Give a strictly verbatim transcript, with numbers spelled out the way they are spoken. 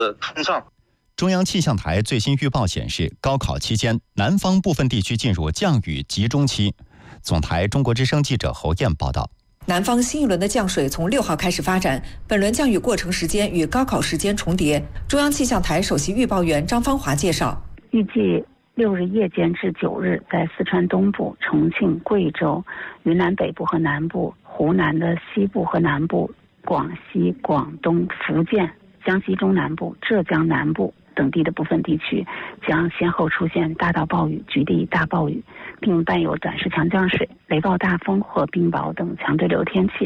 的通畅。 中央气象台最新预报显示，高考期间，南方部分地区进入降雨集中期。总台中国之声记者侯燕报道。 南方新一轮的降水从六号开始发展，本轮降雨过程时间与高考时间重叠。中央气象台首席预报员张芳华介绍， 预计六日夜间至九日，在四川东部、重庆、贵州、云南北部和南部、湖南的西部和南部、广西、广东、福建、江西中南部、浙江南部等地的部分地区将先后出现大到暴雨、局地大暴雨，并伴有短时强降水、雷暴大风或冰雹等强对流天气。